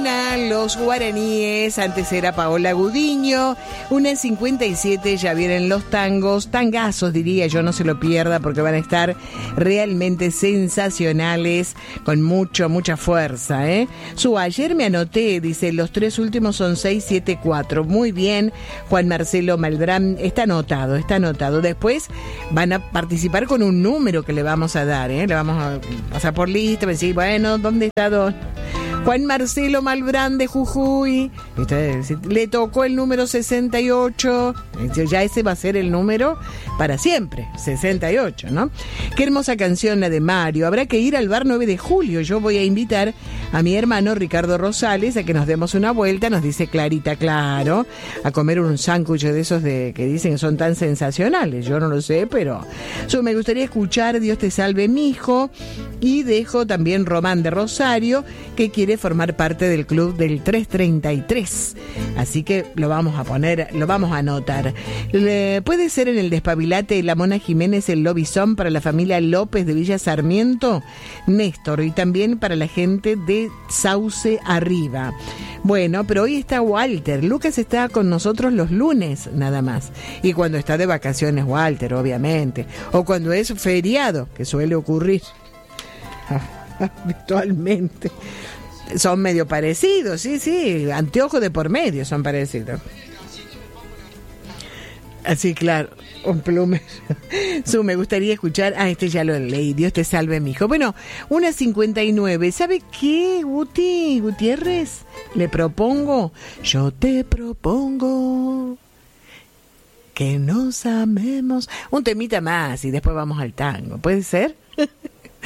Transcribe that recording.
Suena Los Guaraníes, antes era Paola Gudiño. 1:57, ya vienen los tangos, tangazos diría yo, no se lo pierda porque van a estar realmente sensacionales, con mucha fuerza, ¿eh? Ayer me anoté, dice, los 3 últimos son 6, 7, 4. Muy bien, Juan Marcelo Maldrán, está anotado. Después van a participar con un número que le vamos a dar, ¿eh? Le vamos a pasar por lista, decir, bueno, ¿dónde está Juan Marcelo Malbrán de Jujuy? Le tocó el número 68. Ya ese va a ser el número para siempre, 68, ¿no? Qué hermosa canción la de Mario. Habrá que ir al bar 9 de julio. Yo voy a invitar a mi hermano Ricardo Rosales a que nos demos una vuelta, nos dice Clarita, claro, a comer un sándwich de esos que dicen que son tan sensacionales. Yo no lo sé, pero me gustaría escuchar Dios te salve, mijo. Y dejo también Román de Rosario, que quiere formar parte del club del 333. Así que lo vamos a anotar. ¿Puede ser en el Despabilate la Mona Jiménez el lobizón para la familia López de Villa Sarmiento? Néstor, y también para la gente de Sauce Arriba. Bueno, pero hoy está Walter. Lucas está con nosotros los lunes, nada más. Y cuando está de vacaciones Walter, obviamente. O cuando es feriado, que suele ocurrir habitualmente. Son medio parecidos, sí, anteojos de por medio son parecidos. Así, claro, un plume. Me gustaría escuchar, este ya lo leí, Dios te salve, mijo. Bueno, 1:59, ¿sabe qué, Gutiérrez? Yo te propongo que nos amemos. Un temita más y después vamos al tango, ¿puede ser?